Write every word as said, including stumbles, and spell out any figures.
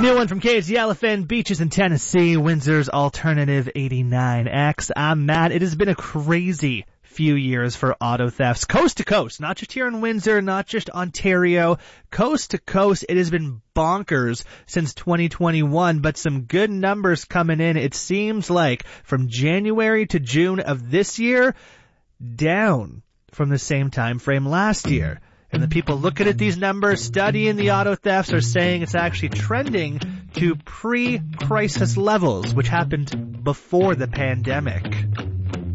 New one from Caves Yellowfin Beaches in Tennessee, Windsor's Alternative eighty-nine X. I'm Matt. It has been a crazy few years for auto thefts, coast to coast, not just here in Windsor, not just Ontario, coast to coast. It has been bonkers since twenty twenty-one, but some good numbers coming in. It seems like from January to June of this year, down from the same time frame last year. And the people looking at these numbers, studying the auto thefts, are saying it's actually trending to pre-crisis levels, which happened before the pandemic.